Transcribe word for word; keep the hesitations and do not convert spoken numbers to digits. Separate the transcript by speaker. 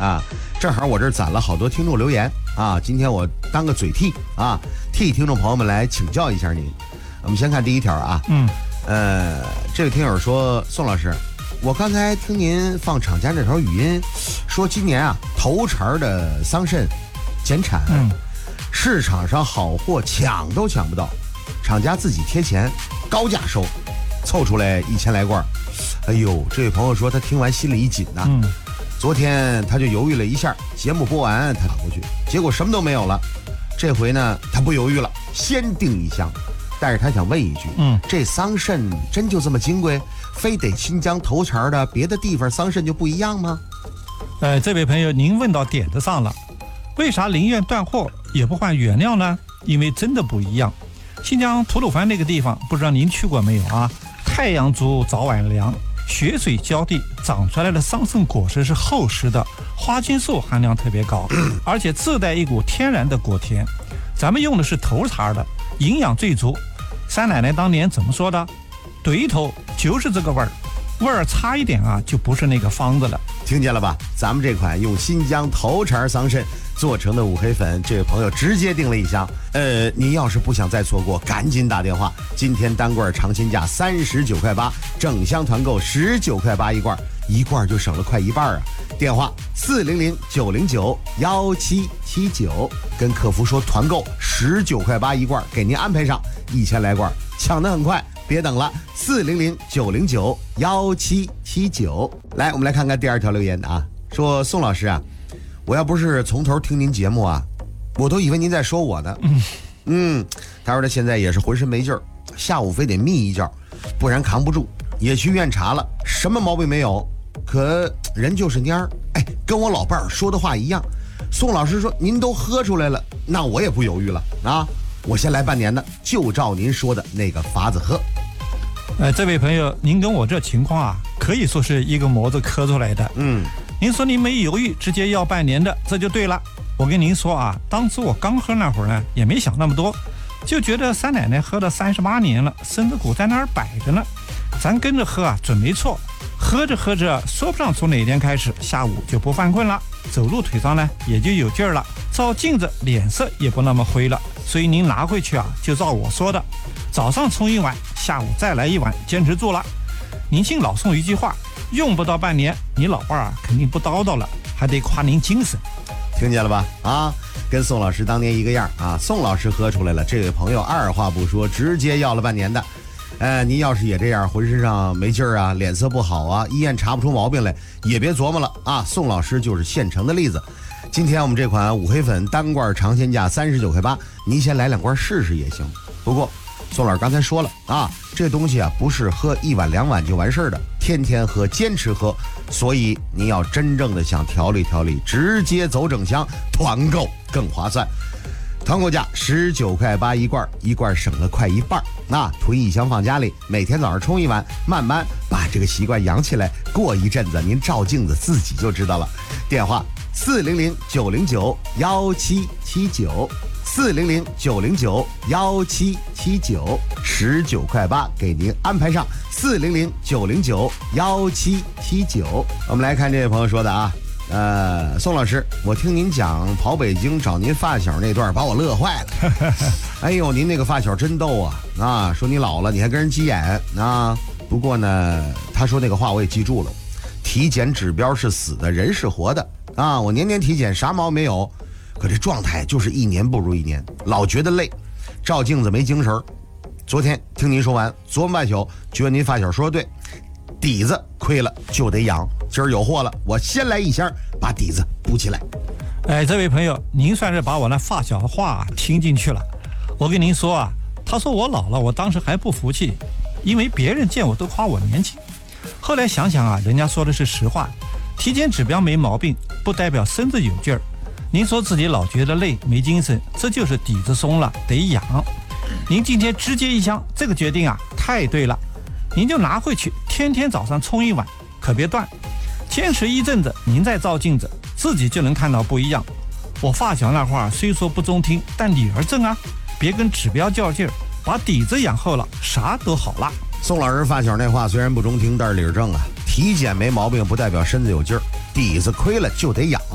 Speaker 1: 啊，正好我这儿攒了好多听众留言啊，今天我当个嘴替啊，替听众朋友们来请教一下您。我们先看第一条啊，
Speaker 2: 嗯，
Speaker 1: 呃，这个听友说，宋老师，我刚才听您放厂家这条语音，说今年啊头茬的桑葚减产，
Speaker 2: 嗯，
Speaker 1: 市场上好货抢都抢不到，厂家自己贴钱高价收，凑出来一千来罐。哎呦，这位朋友说他听完心里一紧呐、啊。
Speaker 2: 嗯，
Speaker 1: 昨天他就犹豫了一下，节目播完他跑过去，结果什么都没有了。这回呢，他不犹豫了，先订一箱。但是他想问一句，
Speaker 2: 嗯，
Speaker 1: 这桑葚真就这么金贵？非得新疆头茬的，别的地方桑葚就不一样吗？
Speaker 2: 呃，这位朋友，您问到点子上了。为啥宁愿断货也不换原料呢？因为真的不一样。新疆吐鲁番那个地方，不知道您去过没有啊？太阳足，早晚凉，雪水浇地，长出来的桑葚果实是厚实的，花青素含量特别高，而且自带一股天然的果甜。咱们用的是头茬的，营养最足。三奶奶当年怎么说的？对头就是这个味儿，味儿差一点啊，就不是那个方子了。
Speaker 1: 听见了吧？咱们这款用新疆头茬桑葚做成的五黑粉，这位朋友直接订了一箱。呃，您要是不想再错过，赶紧打电话。今天单罐尝鲜价三十九块八，整箱团购十九块八一罐，一罐就省了快一半啊！电话四零零九零九幺七七九，跟客服说团购十九块八一罐，给您安排上一千来罐，抢得很快。别等了，四零零九零九幺七七九。来，我们来看看第二条留言啊，说宋老师啊，我要不是从头听您节目啊，我都以为您在说我呢。嗯嗯，他说他现在也是浑身没劲儿，下午非得眯一觉，不然扛不住，也去医院查了，什么毛病没有，可人就是蔫儿。哎，跟我老伴儿说的话一样。宋老师说您都喝出来了，那我也不犹豫了啊。我先来半年的，就照您说的那个法子喝。
Speaker 2: 呃，这位朋友，您跟我这情况啊，可以说是一个模子刻出来的。
Speaker 1: 嗯，
Speaker 2: 您说您没犹豫，直接要半年的，这就对了。我跟您说啊，当初我刚喝那会儿呢，也没想那么多，就觉得三奶奶喝了三十八年了，身子骨在那儿摆着呢，咱跟着喝啊，准没错。喝着喝着，说不上从哪天开始，下午就不犯困了，走路腿上呢也就有劲儿了，照镜子脸色也不那么灰了。所以您拿回去啊，就照我说的，早上冲一碗，下午再来一碗，坚持住了。您信老宋一句话，用不到半年，你老伴儿啊肯定不叨叨了，还得夸您精神。
Speaker 1: 听见了吧？啊，跟宋老师当年一个样啊！宋老师喝出来了，这位朋友二话不说，直接要了半年的。呃，您要是也这样，浑身上没劲儿啊，脸色不好啊，医院查不出毛病来，也别琢磨了啊！宋老师就是现成的例子。今天我们这款五黑粉单罐尝鲜价三十九块八，您先来两罐试试也行。不过宋老师刚才说了啊，这东西啊不是喝一碗两碗就完事儿的，天天喝，坚持喝，所以您要真正的想调理调理，直接走整箱，团购更划算。团购价十九块八一罐，一罐省了快一半。那囤一箱放家里，每天早上冲一碗，慢慢把这个习惯养起来。过一阵子您照镜子自己就知道了。电话四零零九零九幺七七九，四零零九零九幺七七九，十九块八给您安排上。四零零九零九幺七七九。我们来看这位朋友说的啊。呃，宋老师，我听您讲跑北京找您发小那段，把我乐坏了。哎呦，您那个发小真逗啊！啊，说你老了，你还跟人急眼啊。不过呢，他说那个话我也记住了，体检指标是死的，人是活的啊。我年年体检，啥毛没有，可这状态就是一年不如一年，老觉得累，照镜子没精神。昨天听您说完，昨晚半宿觉得您发小说的对，底子亏了就得养。今儿有货了，我先来一箱，把底子补起来。
Speaker 2: 哎，这位朋友，您算是把我那发小的话听进去了。我跟您说啊，他说我老了，我当时还不服气，因为别人见我都夸我年轻。后来想想啊，人家说的是实话，体检指标没毛病，不代表身子有劲儿。您说自己老觉得累没精神，这就是底子松了，得养。您今天直接一箱，这个决定啊太对了，您就拿回去，天天早上冲一碗，可别断。坚持一阵子，您再照镜子，自己就能看到不一样。我发小那话虽说不中听，但理儿正啊，别跟指标较劲儿，把底子养厚了，啥都好了。
Speaker 1: 宋老师发小那话虽然不中听，但是理儿正啊。体检没毛病不代表身子有劲儿，底子亏了就得养。